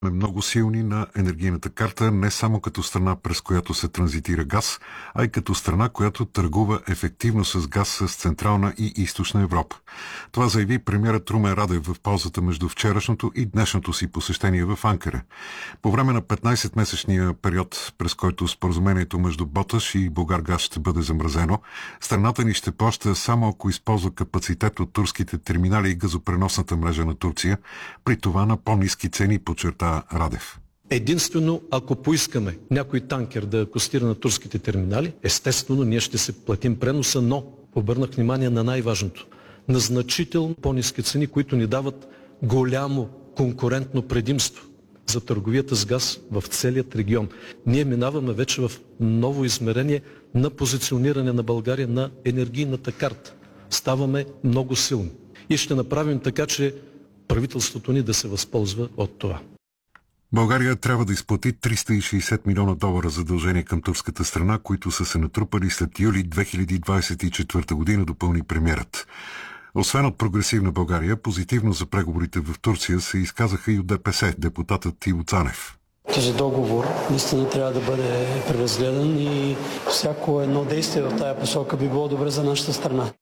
Много силни на енергийната карта, не само като страна, през която се транзитира газ, а и като страна, която търгува ефективно с газ с Централна и Източна Европа. Това заяви премиерът Румен Радев в паузата между вчерашното и днешното си посещение в Анкара. По време на 15-месечния период, през който споразумението между Боташ и Булгаргаз ще бъде замразено, страната ни ще плаща само ако използва капацитет от турските терминали и газопреносната мрежа на Турция, при това на по-ниски цени, подчерта Радев. Единствено, ако поискаме някой танкер да акостира на турските терминали, естествено ние ще се платим преноса, но обърнах внимание на най-важното. На значително по-ниски цени, които ни дават голямо конкурентно предимство за търговията с газ в целият регион. Ние минаваме вече в ново измерение на позициониране на България на енергийната карта. Ставаме много силни. И ще направим така, че правителството ни да се възползва от това. България трябва да изплати 360 милиона долара задължения към турската страна, които са се натрупали след юли 2024 година, допълни премиерът. Освен от Прогресивна България, позитивно за преговорите в Турция се изказаха и от ДПС, депутатът Иво Цанев. Този договор наистина трябва да бъде преразгледан и всяко едно действие в тая посока би било добре за нашата страна.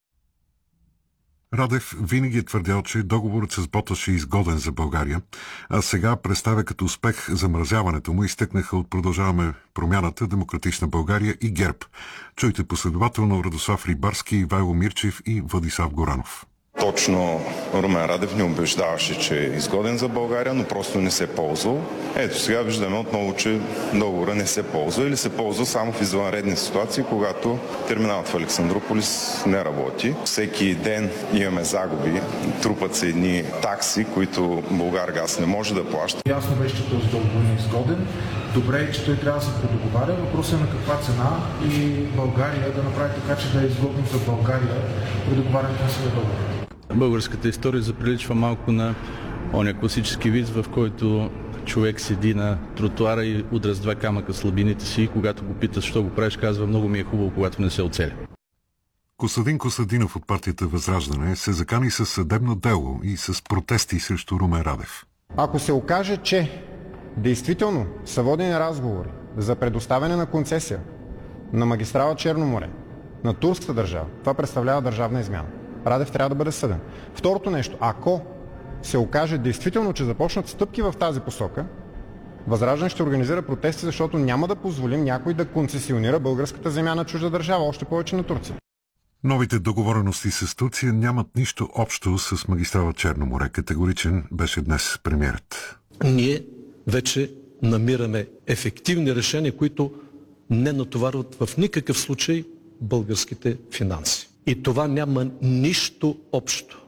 Радев винаги е твърдял, че договорът с Боташ е изгоден за България, а сега представя като успех замразяването му, изтъкнаха от Продължаваме промяната, Демократична България и ГЕРБ. Чуйте последователно Радослав Рибарски, Ивайло Мирчев и Владислав Горанов. Точно Румен Радев ни убеждаваше, че е изгоден за България, но просто не се ползвал. Ето сега виждаме отново, че договора не се ползва или се ползва само в извънредни ситуации, когато терминалът в Александруполис не работи. Всеки ден имаме загуби, трупат се едни такси, които Булгаргаз не може да плаща. Ясно беше, че този договор не е изгоден. Добре е, че той трябва да се предоговаря. Въпросът е на каква цена и България да направи така, че да е изгодно за България предоговарянето на своя договор. Българската история заприличва малко на оня класически виц, в който човек седи на тротуара и удря с два камъка слабините си и когато го питаш, що го правиш, казва: много ми е хубаво, когато не се оцеля. Костадин Костадинов от партията Възраждане се закани със съдебно дело и с протести срещу Румен Радев. Ако се окаже, че действително са водени разговори за предоставяне на концесия на магистрала Черно море на турската държава, това представлява държавна измяна. Радев трябва да бъде съден. Второто нещо, ако се окаже действително, че започнат стъпки в тази посока, Възраждане ще организира протести, защото няма да позволим някой да концесионира българската земя на чужда държава, още повече на Турция. Новите договорености с Турция нямат нищо общо с магистрала Черно море. Категоричен беше днес премиерът. Ние вече намираме ефективни решения, които не натоварват в никакъв случай българските финанси. И това няма нищо общо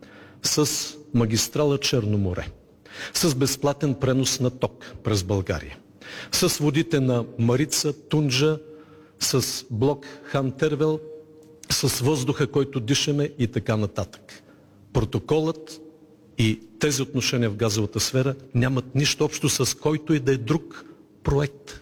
с магистрала Черно море, с безплатен пренос на ток през България, с водите на Марица, Тунджа, с блок Хан Тервел, с въздуха, който дишаме и така нататък. Протоколът и тези отношения в газовата сфера нямат нищо общо с който и да е друг проект.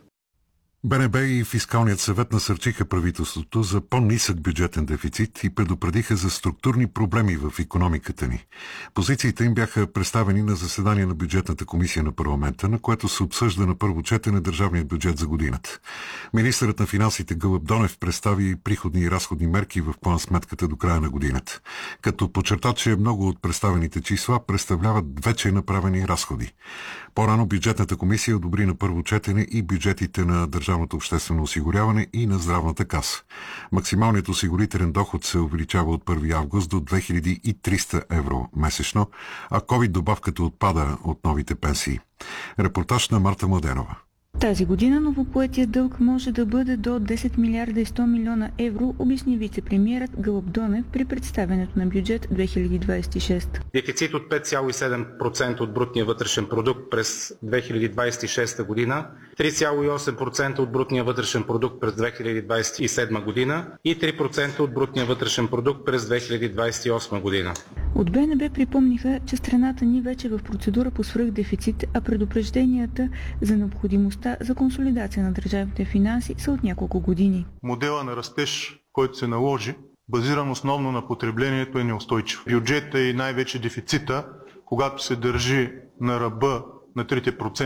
БНБ и Фискалният съвет насърчиха правителството за по-нисък бюджетен дефицит и предупредиха за структурни проблеми в икономиката ни. Позициите им бяха представени на заседание на бюджетната комисия на парламента, на което се обсъжда на първо четене държавният бюджет за годината. Министърът на финансите Гълъб Донев представи приходни и разходни мерки в план-сметката до края на годината, като подчерта, че много от представените числа представляват вече направени разходи. По-рано бюджетната комисия одобри на първо четене и бюджетите на държавното обществено осигуряване и на здравната каса. Максималният осигурителен доход се увеличава от 1 август до 2300 евро месечно, а ковид-добавката отпада от новите пенсии. Репортаж на Марта Младенова. Тази година новопоетият дълг може да бъде до 10 милиарда и 100 милиона евро, обясни вице-премиерът Гълъб Донев при представянето на бюджет 2026. Дефицит от 5,7% от брутния вътрешен продукт през 2026 година, 3,8% от брутния вътрешен продукт през 2027 година и 3% от брутния вътрешен продукт през 2028 година. От БНБ припомниха, че страната ни вече е в процедура по свръхдефицит, а предупрежденията за необходимостта за консолидация на държавните финанси са от няколко години. Модела на растеж, който се наложи, базиран основно на потреблението, е неустойчив. Бюджета и най-вече дефицита, когато се държи на ръба на 3%,